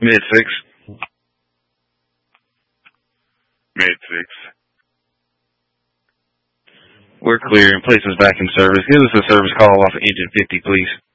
Mid-6. Mid-6. We're clear and place us back in service. Give us a service call off of engine 50, please.